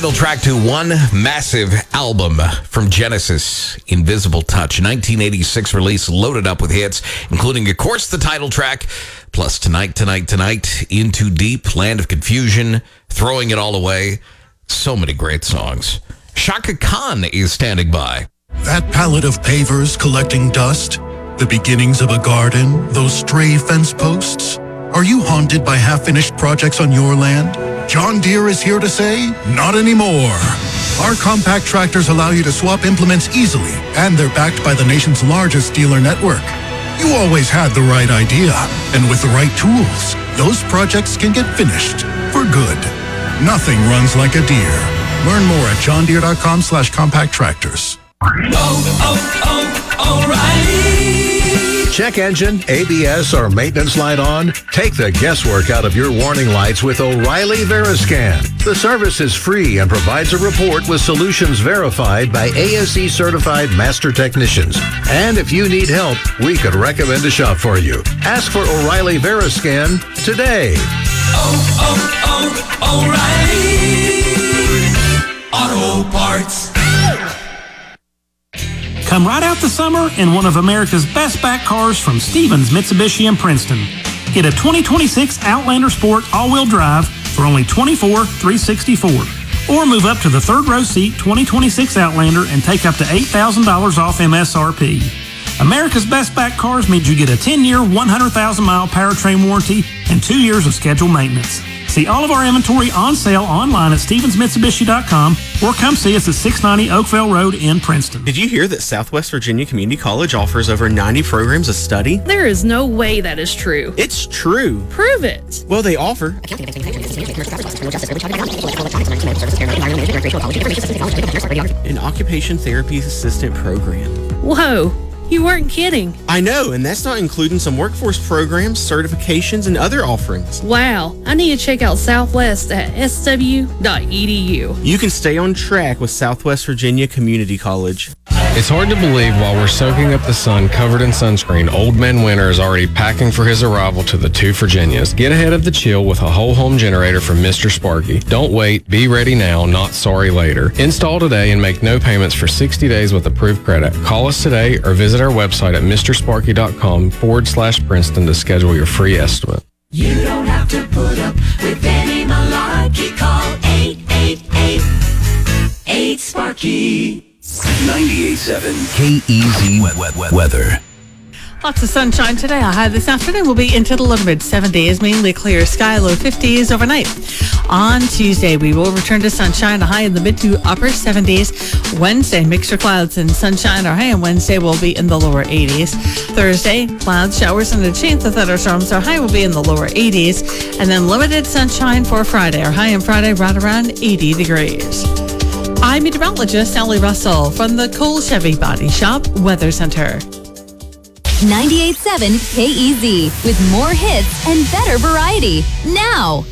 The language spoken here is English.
title track to one massive album from Genesis, Invisible Touch. 1986 release loaded up with hits, including, of course, the title track, plus Tonight, Tonight, Tonight, Into Deep, Land of Confusion, Throwing It All Away. So many great songs. Shaka Khan is standing by. That pallet of pavers collecting dust, the beginnings of a garden, those stray fence posts. Are you haunted by half-finished projects on your land? John Deere is here to say, not anymore. Our compact tractors allow you to swap implements easily, and they're backed by the nation's largest dealer network. You always had the right idea, and with the right tools, those projects can get finished for good. Nothing runs like a Deere. Learn more at johndeere.com/compact tractors. O'Reilly. Check engine, ABS, or maintenance light on? Take the guesswork out of your warning lights with O'Reilly Veriscan. The service is free and provides a report with solutions verified by ASE certified master technicians. And if you need help, we could recommend a shop for you. Ask for O'Reilly Veriscan today. O'Reilly Auto Parts. Come right out the summer in one of America's best back cars from Stevens Mitsubishi in Princeton. Get a 2026 Outlander Sport all-wheel drive for only $24,364. Or move up to the third row seat 2026 Outlander and take up to $8,000 off MSRP. America's best back cars means you get a 10-year, 100,000-mile powertrain warranty and 2 years of scheduled maintenance. See all of our inventory on sale online at StevensMitsubishi.com or come see us at 690 Oakville Road in Princeton. Did you hear that Southwest Virginia Community College offers over 90 programs of study? There is no way that is true. It's true. Prove it. Well, they offer an occupation therapy assistant program. Whoa. You weren't kidding. I know, and that's not including some workforce programs, certifications, and other offerings. Wow. I need to check out Southwest at sw.edu. You can stay on track with Southwest Virginia Community College. It's hard to believe while we're soaking up the sun covered in sunscreen, Old Man Winter is already packing for his arrival to the two Virginias. Get ahead of the chill with a whole home generator from Mr. Sparky. Don't wait. Be ready now, not sorry later. Install today and make no payments for 60 days with approved credit. Call us today or visit our website at mrsparky.com/Princeton to schedule your free estimate. You don't have to put up with any malarkey. Call 888-8-SPARKY. 98.7 KEZ weather. Lots of sunshine today. A high this afternoon will be into the low to mid 70s, mainly clear sky, low 50s overnight. On Tuesday, we will return to sunshine, a high in the mid to upper 70s. Wednesday, mixture clouds and sunshine. Our high on Wednesday will be in the lower 80s. Thursday, clouds, showers, and a chance of thunderstorms. Our high will be in the lower 80s. And then limited sunshine for Friday. Our high on Friday right around 80 degrees. I'm meteorologist Sally Russell from the Cole Chevy Body Shop Weather Center. 98.7 KEZ with more hits and better variety. Now!